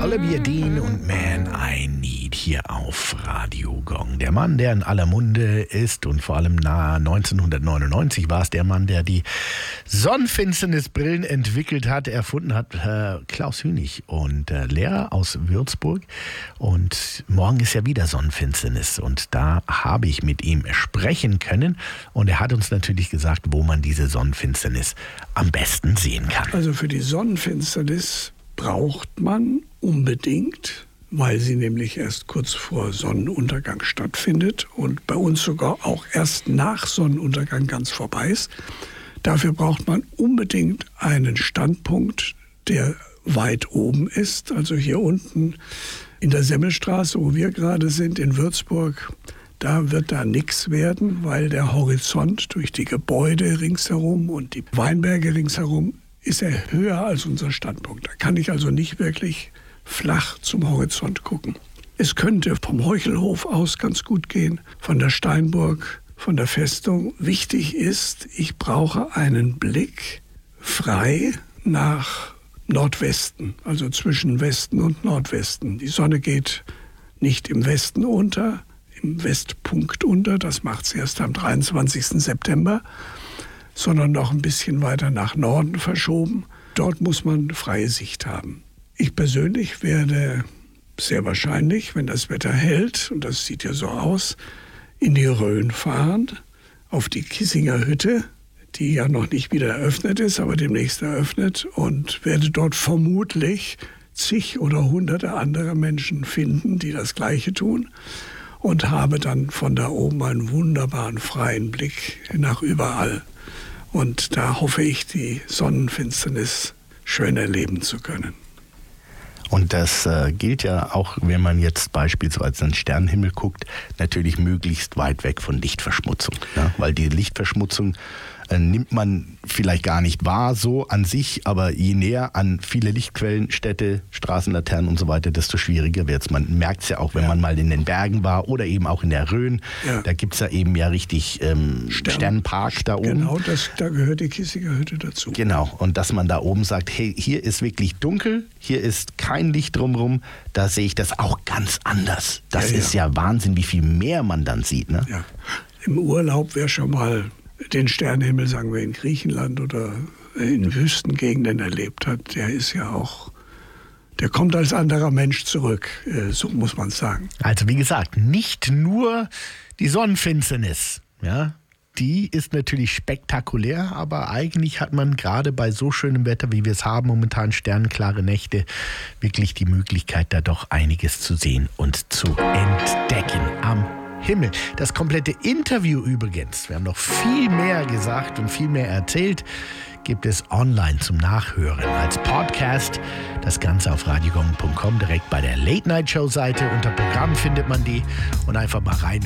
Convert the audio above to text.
Olivia Dean und Man I Need hier auf Radio Gong. Der Mann, der in aller Munde ist und vor allem nahe 1999 war es der Mann, der die Sonnenfinsternisbrillen entwickelt hat, erfunden hat, Klaus Hünig und Lehrer aus Würzburg. Und morgen ist ja wieder Sonnenfinsternis und da habe ich mit ihm sprechen können und er hat uns natürlich gesagt, wo man diese Sonnenfinsternis am besten sehen kann. Also für die Sonnenfinsternis braucht man unbedingt, weil sie nämlich erst kurz vor Sonnenuntergang stattfindet und bei uns sogar auch erst nach Sonnenuntergang ganz vorbei ist. Dafür braucht man unbedingt einen Standpunkt, der weit oben ist. Also hier unten in der Semmelstraße, wo wir gerade sind, in Würzburg, da wird da nichts werden, weil der Horizont durch die Gebäude ringsherum und die Weinberge ringsherum ist er höher als unser Standpunkt. Da kann ich also nicht wirklich flach zum Horizont gucken. Es könnte vom Heuchelhof aus ganz gut gehen, von der Steinburg, von der Festung. Wichtig ist, ich brauche einen Blick frei nach Nordwesten, also zwischen Westen und Nordwesten. Die Sonne geht nicht im Westen unter, im Westpunkt unter, das macht sie erst am 23. September, sondern noch ein bisschen weiter nach Norden verschoben. Dort muss man freie Sicht haben. Ich persönlich werde sehr wahrscheinlich, wenn das Wetter hält, und das sieht ja so aus, in die Rhön fahren, auf die Kissinger Hütte, die ja noch nicht wieder eröffnet ist, aber demnächst eröffnet, und werde dort vermutlich zig oder hunderte andere Menschen finden, die das Gleiche tun, und habe dann von da oben einen wunderbaren freien Blick nach überall. Und da hoffe ich, die Sonnenfinsternis schön erleben zu können. Und das gilt ja auch, wenn man jetzt beispielsweise einen Sternenhimmel guckt, natürlich möglichst weit weg von Lichtverschmutzung. Ja? Weil die Lichtverschmutzung nimmt man vielleicht gar nicht wahr so an sich, aber je näher an viele Lichtquellen, Städte, Straßenlaternen und so weiter, desto schwieriger wird es. Man merkt es ja auch, wenn man mal in den Bergen war oder eben auch in der Rhön. Ja. Da gibt es ja eben ja richtig Sternpark da oben. Genau, da gehört die Kissinger Hütte dazu. Genau, und dass man da oben sagt, hey, hier ist wirklich dunkel, hier ist kein Licht drumherum, da sehe ich das auch ganz anders. Das ist ja Wahnsinn, wie viel mehr man dann sieht. Ne? Ja. Im Urlaub, wer schon mal den Sternenhimmel, sagen wir, in Griechenland oder in Wüstengegenden erlebt hat, der kommt als anderer Mensch zurück, so muss man sagen. Also wie gesagt, nicht nur die Sonnenfinsternis, ja, die ist natürlich spektakulär, aber eigentlich hat man gerade bei so schönem Wetter, wie wir es haben, momentan sternenklare Nächte, wirklich die Möglichkeit, da doch einiges zu sehen und zu entdecken am Himmel. Das komplette Interview übrigens, wir haben noch viel mehr gesagt und viel mehr erzählt, gibt es online zum Nachhören als Podcast. Das Ganze auf radiogong.com, direkt bei der Late-Night-Show-Seite. Unter Programm findet man die und einfach mal rein.